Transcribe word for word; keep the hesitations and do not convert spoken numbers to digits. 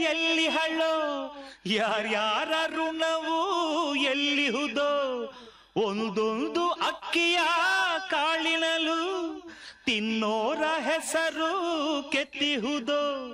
ಎಲ್ಲಿ ಹಳ್ಳೋ ಯಾರ್ಯಾರ ಋಣವು ಎಲ್ಲಿಹುದೋ ಒಂದೊಂದು ಅಕ್ಕಿಯ ಕಾಳಿನಲು ತಿನ್ನೋರ ಹೆಸರು ಕೆತ್ತಿಹುದೋ